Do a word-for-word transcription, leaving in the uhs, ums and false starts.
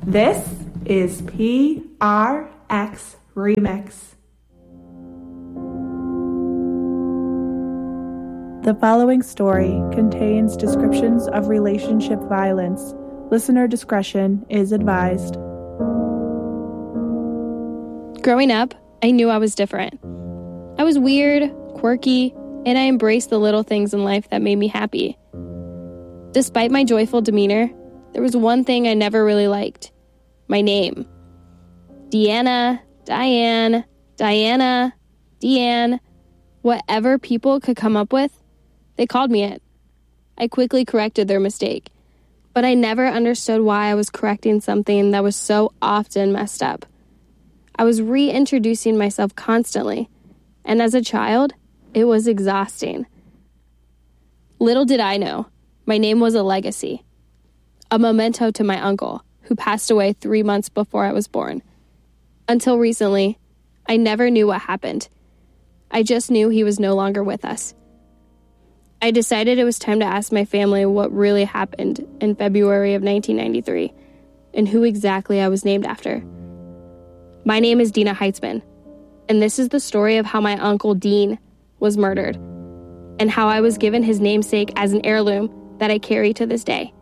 This is P R X Remix. The following story contains descriptions of relationship violence. Listener discretion is advised. Growing up, I knew I was different. I was weird, quirky, and I embraced the little things in life that made me happy. Despite my joyful demeanor, there was one thing I never really liked: my name. Deanna, Diane, Diana, Deanne, whatever people could come up with, they called me it. I quickly corrected their mistake, but I never understood why I was correcting something that was so often messed up. I was reintroducing myself constantly, and as a child, it was exhausting. Little did I know, my name was a legacy, a memento to my uncle, who passed away three months before I was born. Until recently, I never knew what happened. I just knew he was no longer with us. I decided it was time to ask my family what really happened in February of nineteen ninety-three, and who exactly I was named after. My name is Dina Heitzman, and this is the story of how my uncle Dean was murdered, and how I was given his namesake as an heirloom that I carry to this day.